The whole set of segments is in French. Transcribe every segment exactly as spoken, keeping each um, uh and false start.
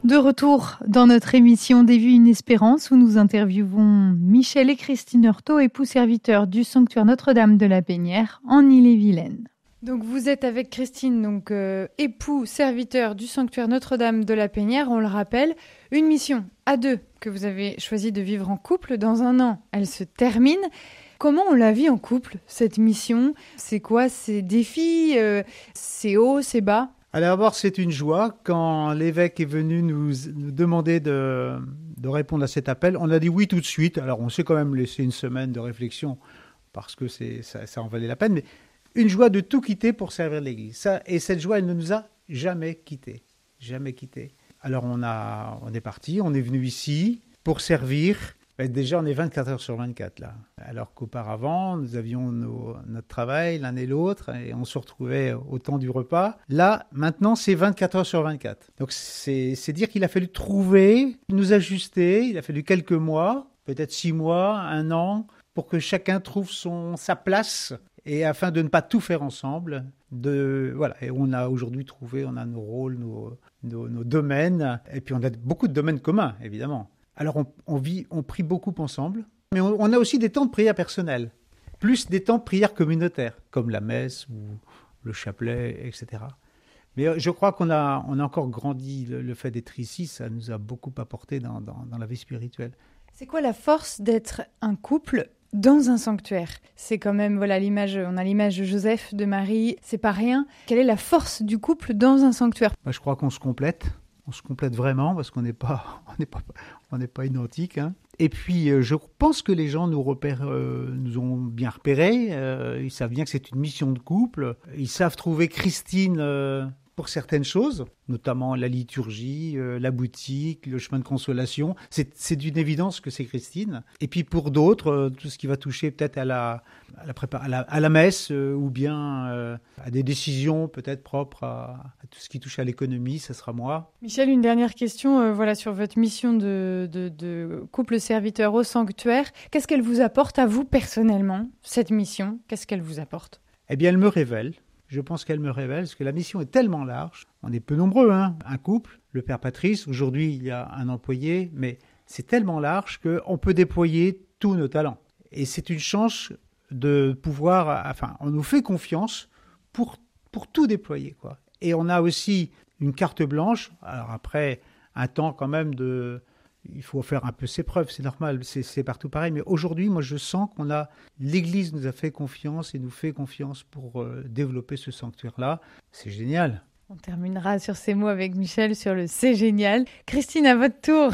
De retour dans notre émission Des Vies, une espérance, où nous interviewons Michel et Christine Heurtaud, époux serviteurs du sanctuaire Notre-Dame de la Pénière en Ille-et-Vilaine. Donc vous êtes avec Christine, donc euh, époux serviteur du sanctuaire Notre-Dame de la Pénière, on le rappelle, une mission à deux que vous avez choisi de vivre en couple. Dans un an, elle se termine. Comment on la vit en couple, cette mission ? C'est quoi ces défis, euh, c'est haut, c'est bas ? Alors d'abord, c'est une joie. Quand l'évêque est venu nous, nous demander de, de répondre à cet appel, on a dit oui tout de suite. Alors on s'est quand même laissé une semaine de réflexion parce que c'est, ça, ça en valait la peine. Mais une joie de tout quitter pour servir l'Église. Ça, et cette joie, elle ne nous a jamais quittés. Jamais quittés. Alors on, a, on est parti, on est venu ici pour servir. Déjà, on est vingt-quatre heures sur vingt-quatre là. Alors qu'auparavant, nous avions nos, notre travail l'un et l'autre et on se retrouvait au temps du repas. Là, maintenant, c'est vingt-quatre heures sur vingt-quatre. Donc, c'est, c'est dire qu'il a fallu trouver, nous ajuster. Il a fallu quelques mois, peut-être six mois, un an, pour que chacun trouve son, sa place et afin de ne pas tout faire ensemble. De, voilà. Et on a aujourd'hui trouvé, on a nos rôles, nos, nos, nos domaines. Et puis, on a beaucoup de domaines communs, évidemment. Alors, on, on vit, on prie beaucoup ensemble, mais on, on a aussi des temps de prière personnels, plus des temps de prière communautaires, comme la messe ou le chapelet, et cetera. Mais je crois qu'on a, on a encore grandi, le, le fait d'être ici, ça nous a beaucoup apporté dans, dans, dans la vie spirituelle. C'est quoi la force d'être un couple dans un sanctuaire ? C'est quand même, voilà, l'image, on a l'image de Joseph, de Marie, c'est pas rien. Quelle est la force du couple dans un sanctuaire ? Bah, je crois qu'on se complète. On se complète vraiment parce qu'on n'est pas, on n'est pas, on n'est pas identiques. Hein. Et puis, euh, je pense que les gens nous repèrent, euh, nous ont bien repérés. Euh, ils savent bien que c'est une mission de couple. Ils savent trouver Christine euh, pour certaines choses, notamment la liturgie, euh, la boutique, le chemin de consolation. C'est, c'est d'une évidence que c'est Christine. Et puis pour d'autres, euh, tout ce qui va toucher peut-être à la, à la, prépa- à la, à la messe euh, ou bien euh, à des décisions peut-être propres à, à tout ce qui touche à l'économie, ça sera moi. Michel, une dernière question euh, voilà, sur votre mission de, de, de couple serviteur au sanctuaire. Qu'est-ce qu'elle vous apporte à vous personnellement, cette mission ? Qu'est-ce qu'elle vous apporte ? Eh bien, elle me révèle. Je pense qu'elle me révèle, parce que la mission est tellement large. On est peu nombreux, hein. Un couple, le père Patrice. Aujourd'hui, il y a un employé, mais c'est tellement large qu'on peut déployer tous nos talents. Et c'est une chance de pouvoir... Enfin, on nous fait confiance pour, pour tout déployer, quoi. Et on a aussi une carte blanche. Alors après, un temps quand même de... Il faut faire un peu ses preuves, c'est normal, c'est, c'est partout pareil. Mais aujourd'hui, moi, je sens qu'on a... L'Église nous a fait confiance et nous fait confiance pour euh, développer ce sanctuaire-là. C'est génial. On terminera sur ces mots avec Michel, sur le « c'est génial ». Christine, à votre tour.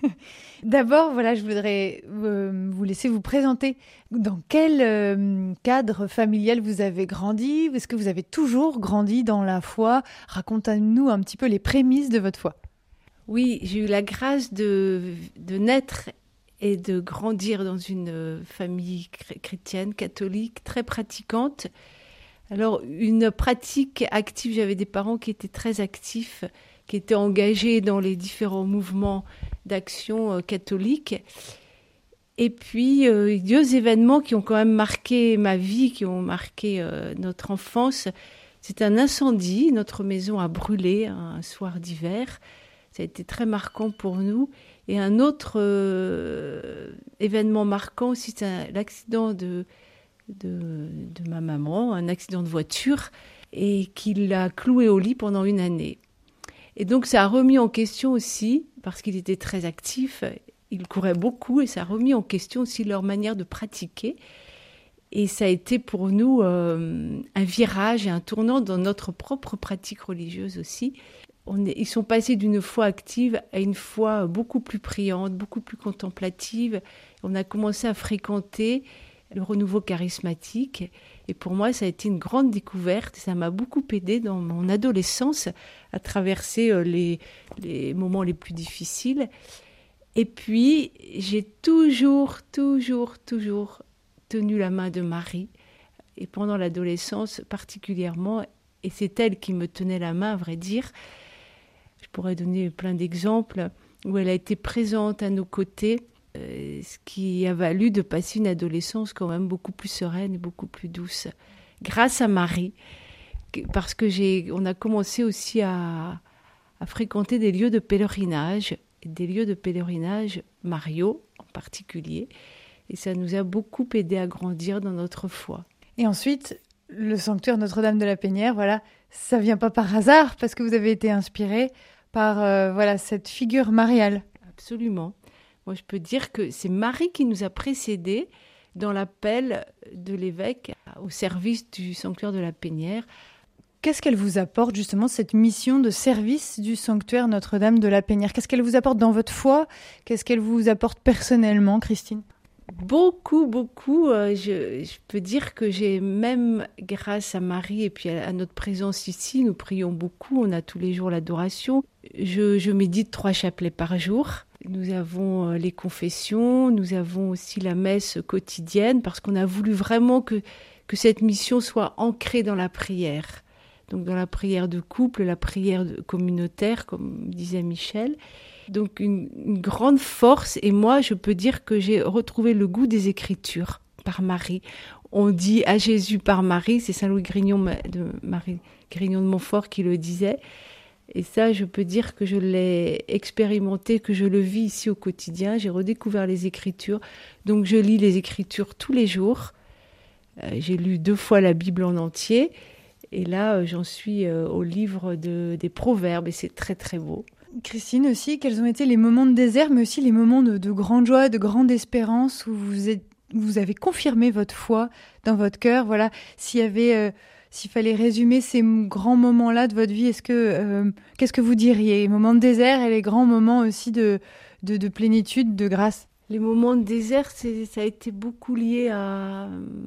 D'abord, voilà, je voudrais euh, vous laisser vous présenter. Dans quel euh, cadre familial vous avez grandi ? Est-ce que vous avez toujours grandi dans la foi ? Racontez-nous un petit peu les prémices de votre foi. Oui, j'ai eu la grâce de, de naître et de grandir dans une famille chrétienne, catholique, très pratiquante. Alors, une pratique active, j'avais des parents qui étaient très actifs, qui étaient engagés dans les différents mouvements d'action catholiques. Et puis, euh, deux événements qui ont quand même marqué ma vie, qui ont marqué euh, notre enfance. C'est un incendie, notre maison a brûlé un soir d'hiver. Ça a été très marquant pour nous. Et un autre euh, événement marquant aussi, c'est un, l'accident de, de, de ma maman, un accident de voiture, et qui l'a cloué au lit pendant une année. Et donc ça a remis en question aussi, parce qu'il était très actif, il courait beaucoup, et ça a remis en question aussi leur manière de pratiquer. Et ça a été pour nous euh, un virage et un tournant dans notre propre pratique religieuse aussi. On est, ils sont passés d'une foi active à une foi beaucoup plus priante, beaucoup plus contemplative. On a commencé à fréquenter le renouveau charismatique. Et pour moi, ça a été une grande découverte. Ça m'a beaucoup aidée dans mon adolescence à traverser les, les moments les plus difficiles. Et puis, j'ai toujours, toujours, toujours tenu la main de Marie. Et pendant l'adolescence particulièrement, et c'est elle qui me tenait la main, à vrai dire. Je pourrais donner plein d'exemples où elle a été présente à nos côtés, euh, ce qui a valu de passer une adolescence quand même beaucoup plus sereine et beaucoup plus douce. Grâce à Marie, parce que j'ai, on a commencé aussi à, à fréquenter des lieux de pèlerinage, des lieux de pèlerinage mariaux en particulier. Et ça nous a beaucoup aidé à grandir dans notre foi. Et ensuite, le sanctuaire Notre-Dame de la Pénière, voilà, ça vient pas par hasard, parce que vous avez été inspiré par euh, voilà, cette figure mariale. Absolument. Moi, je peux dire que c'est Marie qui nous a précédés dans l'appel de l'évêque au service du sanctuaire de la Pénière. Qu'est-ce qu'elle vous apporte justement, cette mission de service du sanctuaire Notre-Dame de la Pénière? Qu'est-ce qu'elle vous apporte dans votre foi? Qu'est-ce qu'elle vous apporte personnellement, Christine? Beaucoup, beaucoup. Euh, je, je peux dire que j'ai même, grâce à Marie et puis à, à notre présence ici, nous prions beaucoup, on a tous les jours l'adoration. Je, je médite trois chapelets par jour. Nous avons euh, les confessions, nous avons aussi la messe quotidienne, parce qu'on a voulu vraiment que, que cette mission soit ancrée dans la prière. Donc dans la prière de couple, la prière de, communautaire, comme disait Michel. Donc une, une grande force, et moi je peux dire que j'ai retrouvé le goût des Écritures par Marie. On dit à Jésus par Marie, c'est Saint Louis Grignon de, Marie, Grignon de Montfort qui le disait, et ça je peux dire que je l'ai expérimenté, que je le vis ici au quotidien. J'ai redécouvert les Écritures, donc je lis les Écritures tous les jours. Euh, j'ai lu deux fois la Bible en entier, et là euh, j'en suis euh, au livre de, des Proverbes, et c'est très très beau. Christine aussi, quels ont été les moments de désert, mais aussi les moments de, de grande joie, de grande espérance, où vous, êtes, vous avez confirmé votre foi dans votre cœur. Voilà, s'il y avait, euh, s'il fallait résumer ces grands moments-là de votre vie, est-ce que, euh, qu'est-ce que vous diriez? Les moments de désert et les grands moments aussi de, de, de plénitude, de grâce. Les moments de désert, c'est, ça a été beaucoup lié à,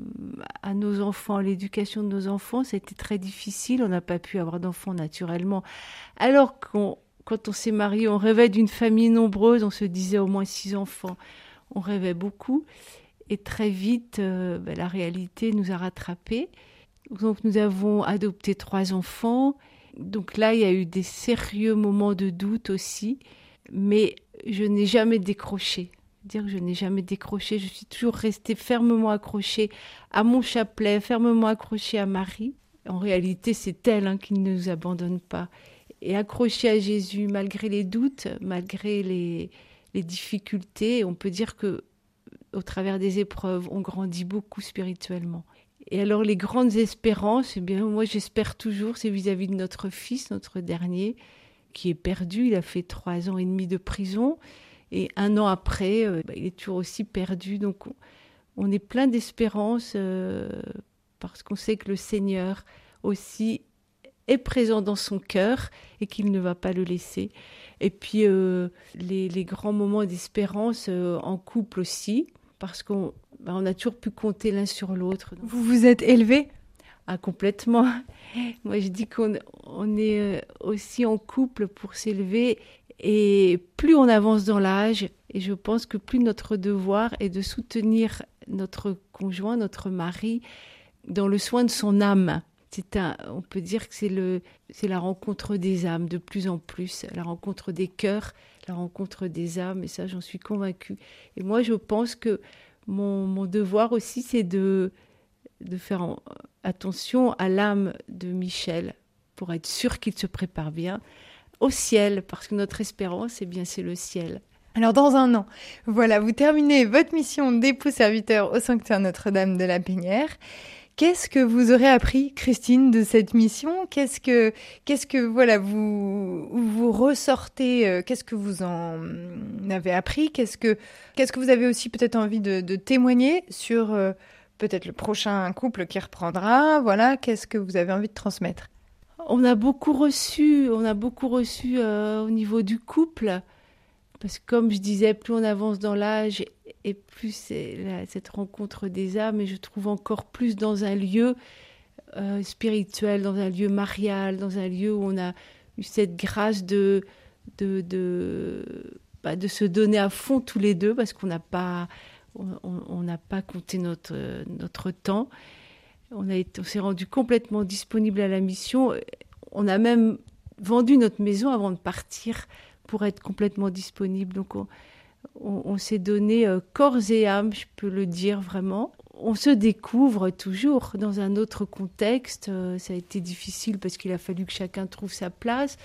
à nos enfants, l'éducation de nos enfants. Ça a été très difficile, on n'a pas pu avoir d'enfants naturellement. Alors qu'on Quand on s'est marié, on rêvait d'une famille nombreuse, on se disait au moins six enfants. On rêvait beaucoup. Et très vite, euh, ben, la réalité nous a rattrapés. Donc nous avons adopté trois enfants. Donc là, il y a eu des sérieux moments de doute aussi. Mais je n'ai jamais décroché. Dire que je n'ai jamais décroché. Je suis toujours restée fermement accrochée à mon chapelet, fermement accrochée à Marie. En réalité, c'est elle hein, qui ne nous abandonne pas. Et accroché à Jésus, malgré les doutes, malgré les, les difficultés, on peut dire que au travers des épreuves, on grandit beaucoup spirituellement. Et alors les grandes espérances, eh bien moi j'espère toujours, c'est vis-à-vis de notre fils, notre dernier, qui est perdu. Il a fait trois ans et demi de prison, et un an après, euh, bah, il est toujours aussi perdu. Donc on, on est plein d'espérance euh, parce qu'on sait que le Seigneur aussi est présent dans son cœur et qu'il ne va pas le laisser. Et puis euh, les, les grands moments d'espérance euh, en couple aussi, parce qu'on ben, on a toujours pu compter l'un sur l'autre. Vous vous êtes élevés? Ah, complètement. Moi, je dis qu'on on est euh, aussi en couple pour s'élever, et plus on avance dans l'âge, et je pense que plus notre devoir est de soutenir notre conjoint, notre mari, dans le soin de son âme. C'est un, on peut dire que c'est, le, c'est la rencontre des âmes de plus en plus, la rencontre des cœurs, la rencontre des âmes, et ça j'en suis convaincue. Et moi je pense que mon, mon devoir aussi c'est de, de faire en, attention à l'âme de Michel pour être sûr qu'il se prépare bien au ciel, parce que notre espérance, eh bien, c'est le ciel. Alors dans un an, voilà, vous terminez votre mission d'époux serviteur au sanctuaire Notre-Dame de la Pénière. Qu'est-ce que vous aurez appris, Christine, de cette mission? Qu'est-ce que, qu'est-ce que voilà, vous, vous ressortez, euh, qu'est-ce que vous en avez appris? Qu'est-ce que, qu'est-ce que vous avez aussi peut-être envie de, de témoigner sur euh, peut-être le prochain couple qui reprendra? Voilà, qu'est-ce que vous avez envie de transmettre? On a beaucoup reçu, on a beaucoup reçu euh, au niveau du couple, parce que comme je disais, plus on avance dans l'âge et plus c'est la, cette rencontre des âmes, et je trouve encore plus dans un lieu euh, spirituel, dans un lieu marial, dans un lieu où on a eu cette grâce de, de, de, bah, de se donner à fond tous les deux, parce qu'on n'a pas, on n'a pas compté notre, notre temps. On, a été, on s'est rendu complètement disponible à la mission. On a même vendu notre maison avant de partir pour être complètement disponible. Donc on, on, on s'est donné euh, corps et âme, je peux le dire vraiment. On se découvre toujours dans un autre contexte. Euh, ça a été difficile parce qu'il a fallu que chacun trouve sa place,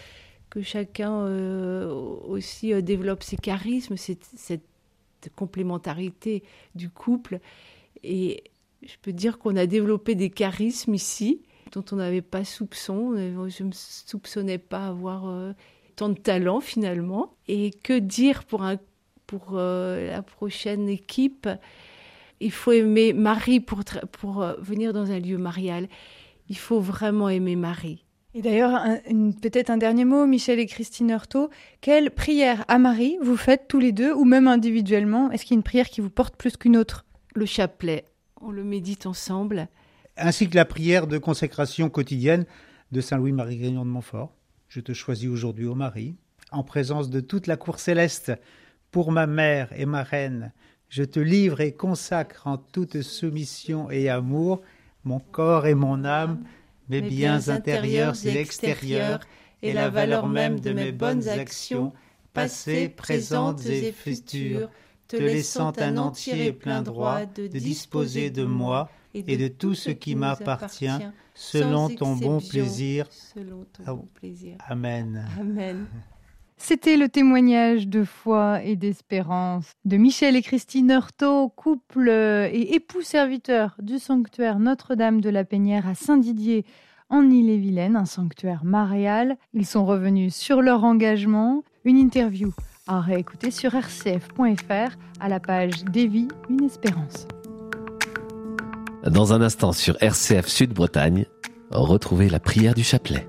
que chacun euh, aussi euh, développe ses charismes, cette, cette complémentarité du couple. Et je peux dire qu'on a développé des charismes ici dont on n'avait pas soupçon. Je ne me soupçonnais pas avoir euh, tant de talent finalement. Et que dire pour, un, pour euh, la prochaine équipe ? Il faut aimer Marie pour, pour euh, venir dans un lieu marial. Il faut vraiment aimer Marie. Et d'ailleurs, un, une, peut-être un dernier mot, Michel et Christine Heurtaud. Quelle prière à Marie vous faites tous les deux, ou même individuellement ? Est-ce qu'il y a une prière qui vous porte plus qu'une autre ? Le chapelet, on le médite ensemble. Ainsi que la prière de consécration quotidienne de Saint Louis-Marie Grignon de Montfort. Je te choisis aujourd'hui, ô Marie, en présence de toute la cour céleste, pour ma mère et ma reine. Je te livre et consacre en toute soumission et amour mon corps et mon âme, mes, mes biens, biens intérieurs et extérieurs, et la valeur même de mes bonnes actions, passées, présentes et futures, te laissant un entier et plein droit de disposer de moi et de tout ce qui m'appartient, selon ton bon plaisir. Selon ton bon plaisir. Amen. Amen. C'était le témoignage de foi et d'espérance de Michel et Christine Heurtaud, couple et époux serviteurs du sanctuaire Notre-Dame de la Pénière à Saint-Didier en Ille-et-Vilaine, un sanctuaire marial. Ils sont revenus sur leur engagement. Une interview à réécouter sur r c f point f r à la page Des vies, une espérance. Dans un instant sur R C F Sud-Bretagne, retrouvez la prière du chapelet.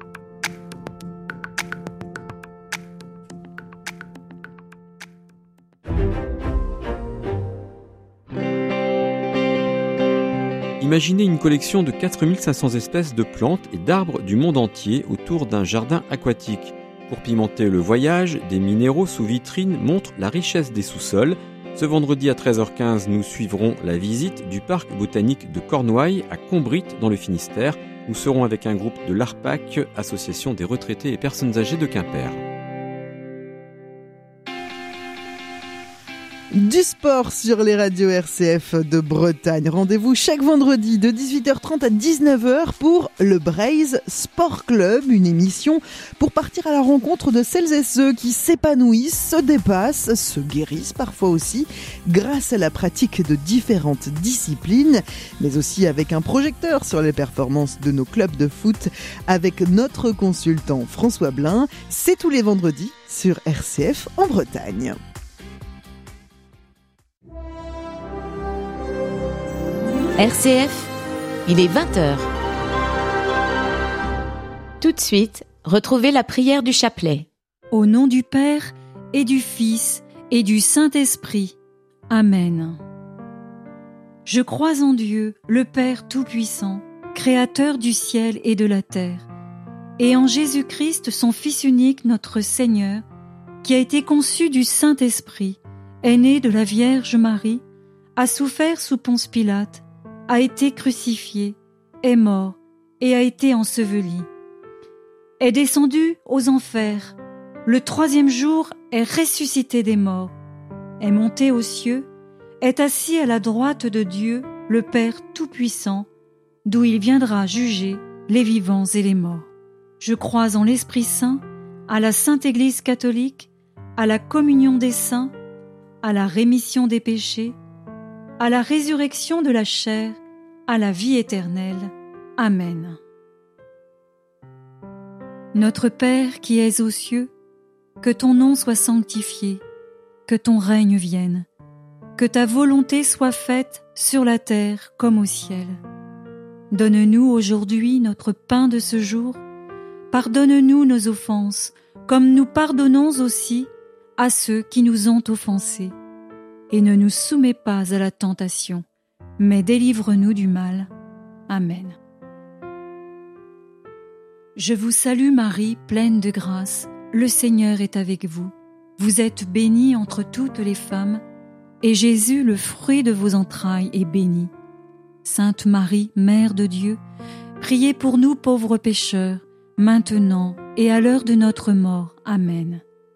Imaginez une collection de quatre mille cinq cents espèces de plantes et d'arbres du monde entier autour d'un jardin aquatique. Pour pimenter le voyage, des minéraux sous vitrine montrent la richesse des sous-sols. Ce vendredi à treize heures quinze, nous suivrons la visite du parc botanique de Cornouailles à Combrit dans le Finistère. Nous serons avec un groupe de l'A R P A C, Association des retraités et personnes âgées de Quimper. Du sport sur les radios R C F de Bretagne. Rendez-vous chaque vendredi de dix-huit heures trente à dix-neuf heures pour le Braise Sport Club, une émission pour partir à la rencontre de celles et ceux qui s'épanouissent, se dépassent, se guérissent parfois aussi grâce à la pratique de différentes disciplines, mais aussi avec un projecteur sur les performances de nos clubs de foot avec notre consultant François Blin. C'est tous les vendredis sur R C F en Bretagne. R C F, il est vingt heures. Tout de suite, retrouvez la prière du chapelet. Au nom du Père et du Fils et du Saint-Esprit. Amen. Je crois en Dieu, le Père Tout-Puissant, Créateur du ciel et de la terre, et en Jésus-Christ, son Fils unique, notre Seigneur, qui a été conçu du Saint-Esprit, est né de la Vierge Marie, a souffert sous Ponce Pilate, a été crucifié, est mort et a été enseveli. Est descendu aux enfers, le troisième jour est ressuscité des morts, est monté aux cieux, est assis à la droite de Dieu, le Père Tout-Puissant, d'où il viendra juger les vivants et les morts. Je crois en l'Esprit Saint, à la Sainte Église catholique, à la communion des saints, à la rémission des péchés, à la résurrection de la chair, à la vie éternelle. Amen. Notre Père qui es aux cieux, que ton nom soit sanctifié, que ton règne vienne, que ta volonté soit faite sur la terre comme au ciel. Donne-nous aujourd'hui notre pain de ce jour, pardonne-nous nos offenses, comme nous pardonnons aussi à ceux qui nous ont offensés. Et ne nous soumets pas à la tentation, mais délivre-nous du mal. Amen. Je vous salue Marie, pleine de grâce, le Seigneur est avec vous. Vous êtes bénie entre toutes les femmes, et Jésus, le fruit de vos entrailles, est béni. Sainte Marie, Mère de Dieu, priez pour nous pauvres pécheurs, maintenant et à l'heure de notre mort. Amen.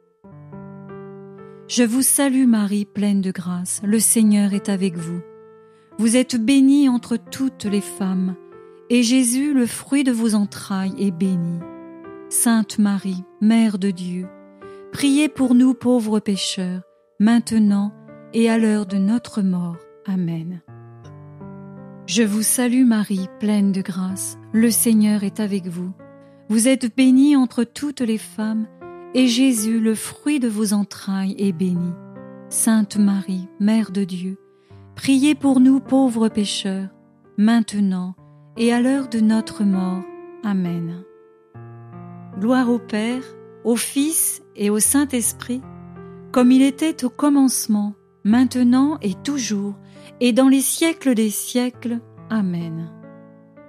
Je vous salue Marie, pleine de grâce, le Seigneur est avec vous. Vous êtes bénie entre toutes les femmes, et Jésus, le fruit de vos entrailles, est béni. Sainte Marie, Mère de Dieu, priez pour nous pauvres pécheurs, maintenant et à l'heure de notre mort. Amen. Je vous salue Marie, pleine de grâce, le Seigneur est avec vous. Vous êtes bénie entre toutes les femmes, et Jésus, le fruit de vos entrailles, est béni. Sainte Marie, Mère de Dieu, priez pour nous pauvres pécheurs, maintenant et à l'heure de notre mort. Amen. Gloire au Père, au Fils et au Saint-Esprit, comme il était au commencement, maintenant et toujours, et dans les siècles des siècles. Amen.